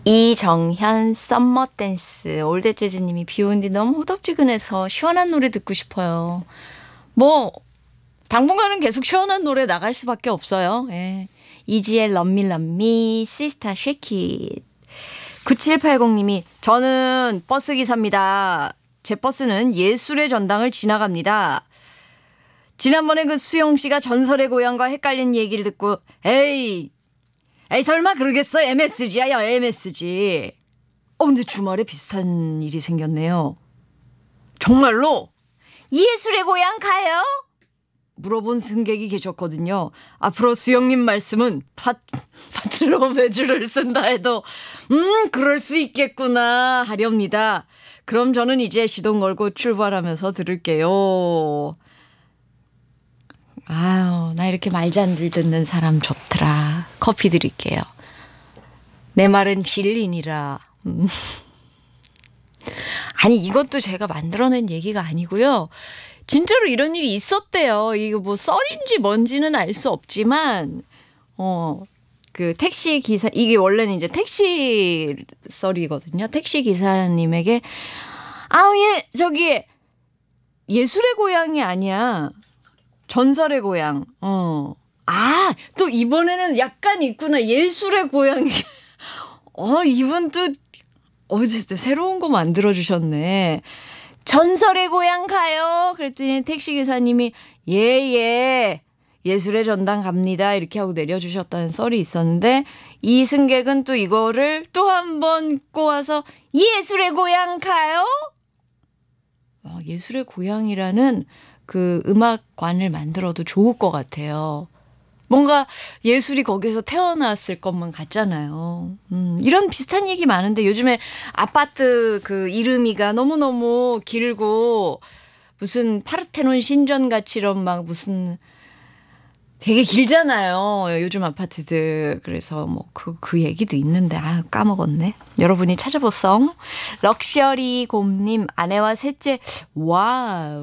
이정현 썸머 댄스. 올드재즈님이 비 오는 뒤 너무 후덥지근해서 시원한 노래 듣고 싶어요. 뭐 당분간은 계속 시원한 노래 나갈 수밖에 없어요. 예. 이지의 Love Me Love Me, 시스타 Shake It. 9780님이 저는 버스 기사입니다. 제 버스는 예술의 전당을 지나갑니다. 지난번에 그 수영 씨가 전설의 고향과 헷갈린 얘기를 듣고 에이 설마 그러겠어? MSG야, 야, MSG. 근데 주말에 비슷한 일이 생겼네요. 정말로? 예술의 고향 가요? 물어본 승객이 계셨거든요. 앞으로 수영님 말씀은 파트로 매주를 쓴다 해도 그럴 수 있겠구나 하렵니다. 그럼 저는 이제 시동 걸고 출발하면서 들을게요. 아유, 나 이렇게 말잔들 듣는 사람 좋더라. 커피 드릴게요. 내 말은 진리니라. 아니, 이것도 제가 만들어낸 얘기가 아니고요. 진짜로 이런 일이 있었대요. 이거 뭐 썰인지 뭔지는 알 수 없지만, 그 택시 기사, 이게 원래는 이제 택시 썰이거든요. 택시 기사님에게, 저기, 예술의 고향이 아니야. 전설의 고향. 또 이번에는 약간 있구나. 예술의 고향이. 이분 또 진짜 새로운 거 만들어주셨네. 전설의 고향 가요. 그랬더니 택시기사님이 예. 예술의 전당 갑니다. 이렇게 하고 내려주셨다는 썰이 있었는데 이 승객은 또 이거를 또 한 번 꼬아서 예술의 고향 가요. 예술의 고향이라는 그 음악관을 만들어도 좋을 것 같아요. 뭔가 예술이 거기서 태어났을 것만 같잖아요. 이런 비슷한 얘기 많은데 요즘에 아파트 그 이름이가 너무너무 길고 무슨 파르테논 신전같이런 막 무슨 되게 길잖아요. 요즘 아파트들. 그래서 뭐 그 얘기도 있는데 까먹었네. 여러분이 찾아보성. 럭셔리 곰님 아내와 셋째. 와우.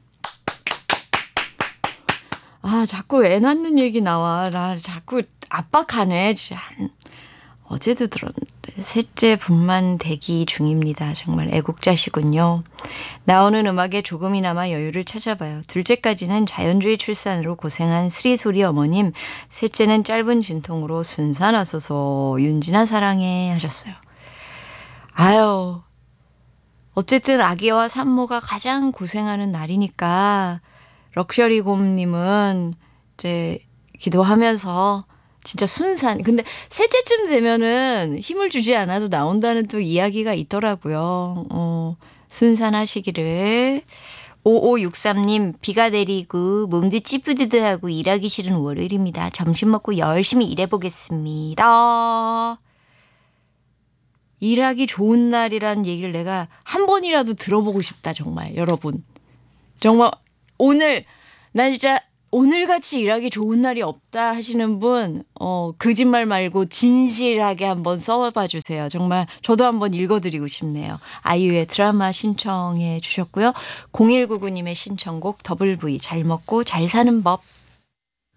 자꾸 애 낳는 얘기 나와. 나 자꾸 압박하네. 진짜. 어제도 들었는데. 셋째 분만 대기 중입니다. 정말 애국자시군요. 나오는 음악에 조금이나마 여유를 찾아봐요. 둘째까지는 자연주의 출산으로 고생한 스리소리 어머님. 셋째는 짧은 진통으로 순산하소서 윤진아 사랑해 하셨어요. 어쨌든 아기와 산모가 가장 고생하는 날이니까 럭셔리 곰님은 이제 기도하면서 진짜 순산. 근데 셋째쯤 되면은 힘을 주지 않아도 나온다는 또 이야기가 있더라고요. 순산하시기를. 5563님 비가 내리고 몸도 찌뿌드드하고 일하기 싫은 월요일입니다. 점심 먹고 열심히 일해보겠습니다. 일하기 좋은 날이라는 얘기를 내가 한 번이라도 들어보고 싶다. 정말 여러분. 정말 나 진짜 오늘같이 일하기 좋은 날이 없다 하시는 분, 거짓말 말고 진실하게 한번 써봐 주세요. 정말 저도 한번 읽어드리고 싶네요. 아이유의 드라마 신청해 주셨고요. 0199님의 신청곡 더블V 잘 먹고 잘 사는 법.